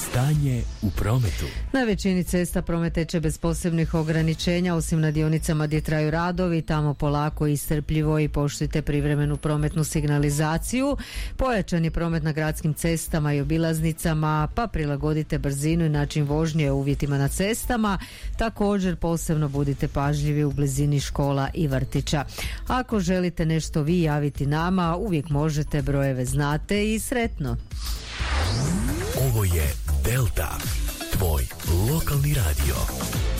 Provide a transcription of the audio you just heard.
Stanje u prometu. Na većini cesta promet teče bez posebnih ograničenja, osim na dionicama gdje traju radovi, tamo polako i strpljivo i poštujte privremenu prometnu signalizaciju. Pojačan je promet na gradskim cestama i obilaznicama, pa prilagodite brzinu i način vožnje uvjetima na cestama. Također posebno budite pažljivi u blizini škola i vrtića. Ako želite nešto vi javiti nama, uvijek možete, brojeve znate i sretno. Ovo je Delta, tvoj lokalni radio.